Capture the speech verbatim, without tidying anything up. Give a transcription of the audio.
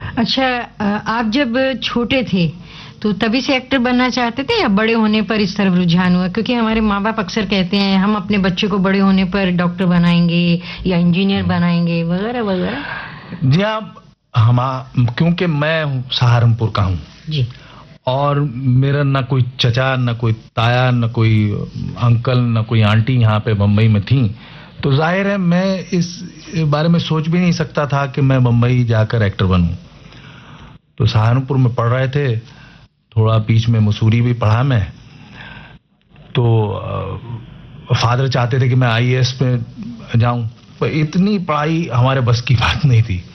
अच्छा, अ, आप जब छोटे थे तो तभी से एक्टर बनना चाहते थे या बड़े होने पर इस तरफ रुझान हुआ? क्योंकि हमारे माँ बाप अक्सर कहते हैं हम अपने बच्चे को बड़े होने पर डॉक्टर बनाएंगे या इंजीनियर बनाएंगे वगैरह वगैरह। जी हाँ, हम क्योंकि मैं सहारनपुर का हूँ जी, और मेरा ना कोई चचा, ना कोई ताया, ना कोई अंकल, ना कोई आंटी यहाँ पे बम्बई में थी, तो जाहिर है मैं इस बारे में सोच भी नहीं सकता था कि मैं बम्बई जाकर एक्टर बनूं। तो सहारनपुर में पढ़ रहे थे, थोड़ा बीच में मसूरी भी पढ़ा मैं, तो फादर चाहते थे कि मैं आई ए एस में जाऊं, पर इतनी पढ़ाई हमारे बस की बात नहीं थी।